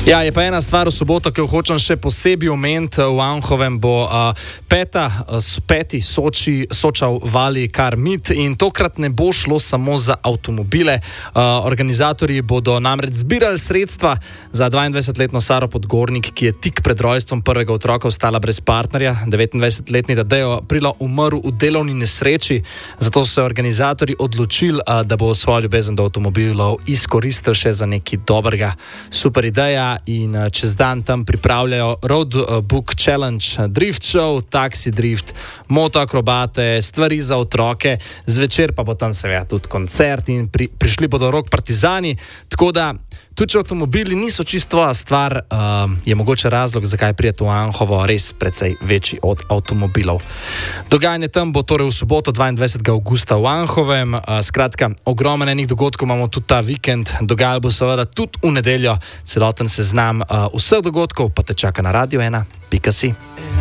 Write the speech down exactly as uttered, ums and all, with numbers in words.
Ja, je pa ena stvar v soboto, ki jo hočem še posebej omeniti. V Anhovem bo uh, peta, uh, peti Soči, Sočal Vali Car Meet in tokrat ne bo šlo samo za avtomobile. Uh, organizatorji bodo namreč zbirali sredstva za dvaindvajsetletno Saro Podgornik, ki je tik pred rojstvom prvega otroka ostala brez partnerja. devetindvajsetletni Tadejo aprila umrl v delovni nesreči, zato so se organizatorji odločili, uh, da bo svojo ljubezen do avtomobilov izkoristili še za nekaj dobrega. Super ideja. In čez dan tam pripravljajo Roadbook Challenge, drift show, taxi drift, motoakrobate, stvari za otroke, zvečer pa bo tam seveda tudi koncert in pri, prišli bodo rock partizani, tako da tudi če avtomobili niso čisto tvoja stvar, uh, je mogoče razlog, zakaj prijeti v Anhovo res precej večji od avtomobilov. Dogajanje tam bo torej v soboto dvaindvajsetega avgusta v Anhovem. Uh, skratka, ogromno enih dogodkov imamo tudi ta vikend. Dogajalo bo seveda tudi v nedeljo. Celoten seznam uh, vseh dogodkov pa te čaka na Radio ena pika si.